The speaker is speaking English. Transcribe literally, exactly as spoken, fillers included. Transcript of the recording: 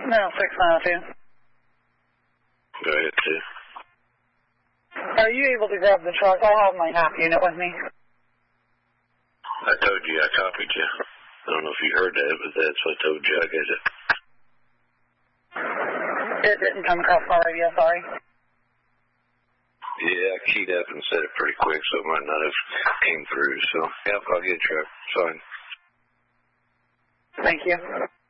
No, six nine two. Go ahead, too. Are you able to grab the truck? I have my half unit with me. I told you, I copied you. I don't know if you heard that, but that's what I told you. I got it. It didn't come across my radio, sorry. Yeah, I keyed up and said it pretty quick, so it might not have came through. So, yep, I'll get a truck. It's fine. Thank you.